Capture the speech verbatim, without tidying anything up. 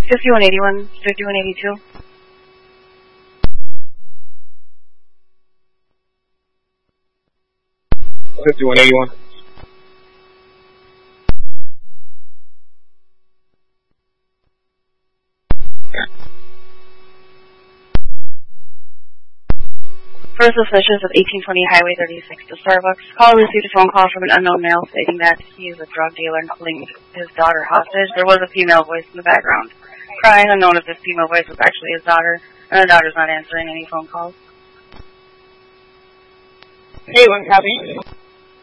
fifty-one eighty-one, fifty-one eighty-two. fifty-one eighty-one. First suspicious of eighteen twenty Highway thirty-six to Starbucks. Caller received a phone call from an unknown male stating that he is a drug dealer and holding his daughter hostage. There was a female voice in the background crying, unknown if this female voice was actually his daughter, and the daughter's not answering any phone calls. Hey, one copy.